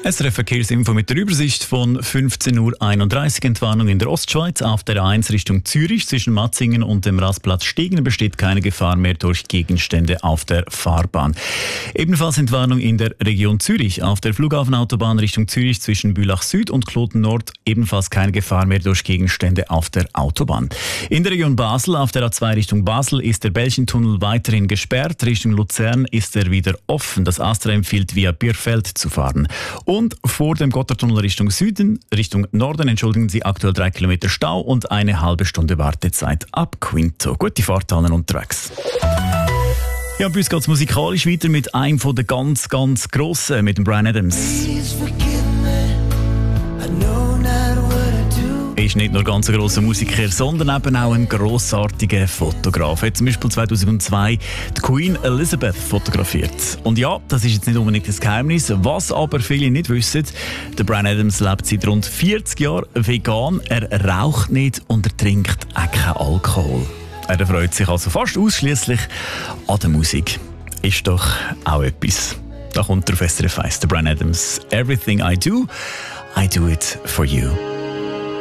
SRF Verkehrsinfo mit der Übersicht von 15.31 Uhr. Entwarnung in der Ostschweiz. Auf der A1 Richtung Zürich zwischen Matzingen und dem Rastplatz Stegen besteht keine Gefahr mehr durch Gegenstände auf der Fahrbahn. Ebenfalls Entwarnung in der Region Zürich. Auf der Flughafenautobahn Richtung Zürich zwischen Bülach Süd und Kloten Nord ebenfalls keine Gefahr mehr durch Gegenstände auf der Autobahn. In der Region Basel auf der A2 Richtung Basel ist der Belchentunnel weiterhin gesperrt. Richtung Luzern ist er wieder offen. Das ASTRA empfiehlt via Bierfeld zu fahren. Und vor dem Gotthardtunnel Richtung Norden, entschuldigen Sie, aktuell 3 Kilometer Stau und eine halbe Stunde Wartezeit ab Quinto. Gute Fahrt allen unterwegs. Ja, und bei uns geht es musikalisch weiter mit einem von den ganz, ganz Grossen, mit dem Bryan Adams. Er ist nicht nur ganz ein grosser Musiker, sondern eben auch ein grossartiger Fotograf. Er hat zum Beispiel 2002 die Queen Elizabeth fotografiert. Und ja, das ist jetzt nicht unbedingt das Geheimnis. Was aber viele nicht wissen, der Bryan Adams lebt seit rund 40 Jahren vegan. Er raucht nicht und er trinkt auch keinen Alkohol. Er freut sich also fast ausschließlich an der Musik. Ist doch auch etwas. Da kommt der auf SRF 1, der Bryan Adams. Everything I do it for you.